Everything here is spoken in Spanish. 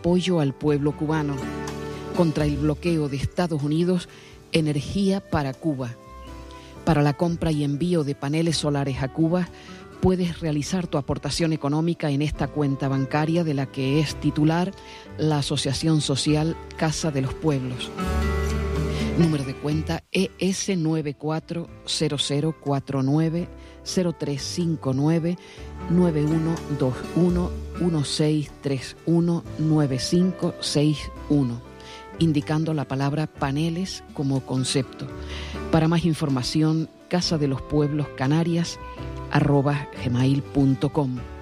apoyo al pueblo cubano. Contra el bloqueo de Estados Unidos, Energía para Cuba. Para la compra y envío de paneles solares a Cuba, puedes realizar tu aportación económica en esta cuenta bancaria de la que es titular la Asociación Social Casa de los Pueblos. Número de cuenta ES 940049 0359 9121 1631 9561, indicando la palabra paneles como concepto. Para más información, casadelospuebloscanarias@gmail.com.